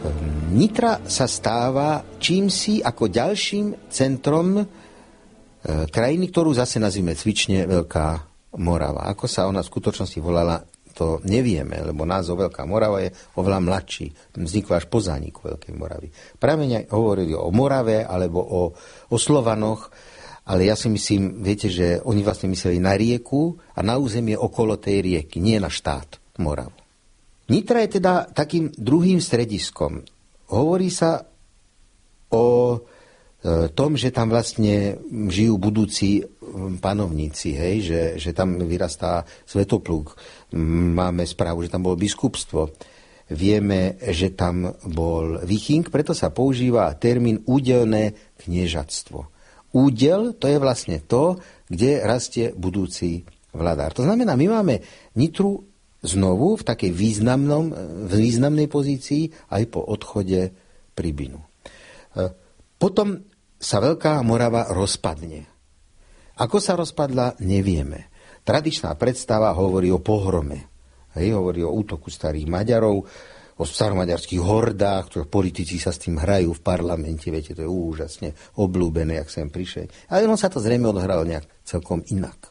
Nitra sa stáva čímsi ako ďalším centrom krajiny, ktorú zase nazvime cvične Veľká Morava. Ako sa ona v skutočnosti volala, to nevieme, lebo názov Veľká Morava je oveľa mladší. Vznikla až po zániku Veľkej Moravy. Pramene hovorili o Morave alebo o Slovanoch, ale ja si myslím, viete, že oni vlastne mysleli na rieku a na územie okolo tej rieky, nie na štát Moravu. Nitra je teda takým druhým strediskom. Hovorí sa o tom, že tam vlastne žijú budúci panovníci, hej? Že tam vyrastá Svetopluk. Máme správu, že tam bolo biskupstvo. Vieme, že tam bol Viking, preto sa používa termín údelné kniežatstvo. Údel, to je vlastne to, kde rastie budúci vladár. To znamená, my máme Nitru znovu v takej významnej pozícii aj po odchode Pribinu. Potom sa Veľká Morava rozpadne. Ako sa rozpadla, nevieme. Tradičná predstava hovorí o pohrome. Hovorí o útoku starých Maďarov, o staromaďarských hordách, ktoré politici sa s tým hrajú v parlamente. Viete, to je úžasne obľúbené, jak sem prišli. Ale on sa to zrejme odohralo nejak celkom inak.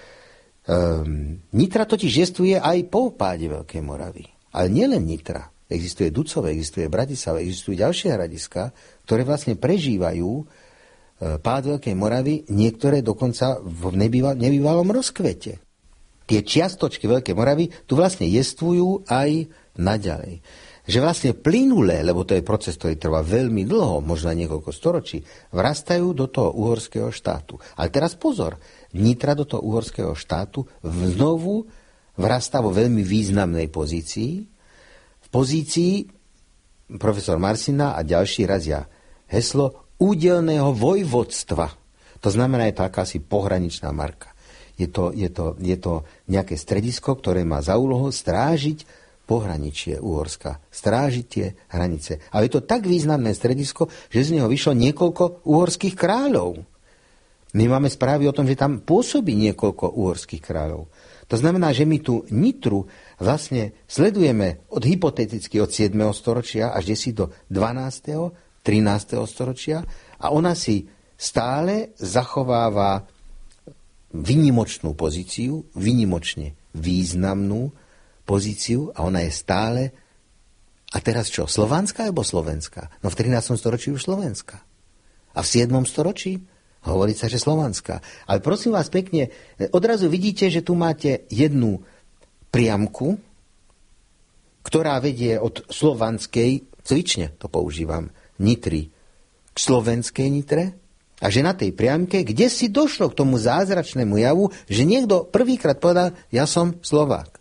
Nitra totiž jestvuje aj po páde Veľkej Moravy. Ale nielen Nitra. Existuje Ducove, existuje Bratislava, existujú ďalšie hradiska, ktoré vlastne prežívajú pád Veľkej Moravy, niektoré dokonca v nebývalom rozkvete. Tie čiastočky Veľkej Moravy tu vlastne jestvujú aj naďalej. Že vlastne plynulé, lebo to je proces, ktorý trvá veľmi dlho, možno niekoľko storočí, vrastajú do toho uhorského štátu. Ale teraz pozor, Nitra do toho uhorského štátu znovu vrastá vo veľmi významnej pozícii. V pozícii profesor Marsina a ďalší razia heslo údelného vojvodstva. To znamená, je to akási pohraničná marka. Je to nejaké stredisko, ktoré má za úlohu strážiť pohraničie Uhorska, strážiť tie hranice. A je to tak významné stredisko, že z neho vyšlo niekoľko uhorských kráľov. My máme správy o tom, že tam pôsobí niekoľko uhorských kráľov. To znamená, že my tú Nitru vlastne sledujeme hypoteticky od 7. storočia až desi do 12. 13. storočia a ona si stále zachováva výnimočnú pozíciu, výnimočne významnú pozíciu a ona je stále, a teraz čo, slovanská alebo slovenská? No v 13. storočí už slovenská. A v 7. storočí hovorí sa, že slovanská. Ale prosím vás pekne, odrazu vidíte, že tu máte jednu priamku, ktorá vedie od slovanskej, cvične to používam, Nitry k slovenskej Nitre, a že na tej priamke, kde si došlo k tomu zázračnému javu, že niekto prvýkrát povedal, ja som Slovák.